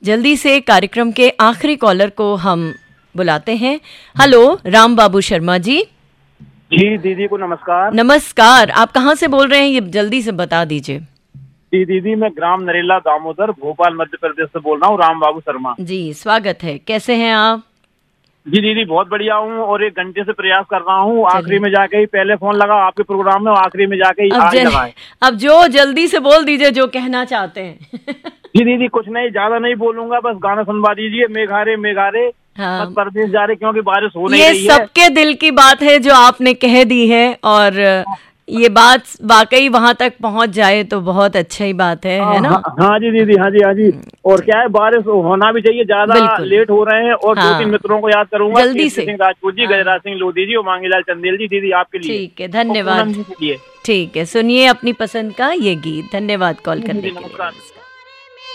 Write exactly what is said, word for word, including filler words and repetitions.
जल्दी से कार्यक्रम के आखिरी कॉलर को हम बुलाते हैं। हेलो राम बाबू शर्मा जी। जी दीदी को नमस्कार। नमस्कार, आप कहाँ से बोल रहे हैं ये जल्दी से बता दीजिए। जी दीदी, मैं ग्राम नरेला दामोदर भोपाल मध्य प्रदेश से बोल रहा हूँ, राम बाबू शर्मा जी। स्वागत है, कैसे हैं आप? जी दीदी बहुत बढ़िया हूँ और एक घंटे से प्रयास कर रहा हूँ, आखिरी में जाके ही पहले फोन लगा आपके प्रोग्राम में, आखिरी में जाके ही आज लगा है। अब जो जल्दी से बोल दीजिए जो कहना चाहते हैं। जी दीदी कुछ नहीं, ज्यादा नहीं बोलूंगा, बस गाना सुनवा दीजिए, मेघारे मेघारे हाँ, बस परदेश जा रहे, क्योंकि बारिश हो नहीं रही है। ये सबके दिल की बात है जो आपने कह दी है, और ये बात वाकई वहां तक पहुंच जाए तो बहुत अच्छा ही बात है, है ना? हाँ, हाँ जी दीदी, हाँ जी हाँ जी। और क्या है, बारिश होना भी चाहिए, ज्यादा लेट हो रहे हैं। और हाँ, दो तीन मित्रों को याद करूंगा, जल्दी से सिंह राजपूत जी, हाँ, गजराज सिंह लोधी जी और मांगीलाल चंदेल जी। दीदी आपके लिए ठीक है, धन्यवाद। ठीक है, सुनिए अपनी पसंद का ये गीत। धन्यवाद कॉल करने के लिए।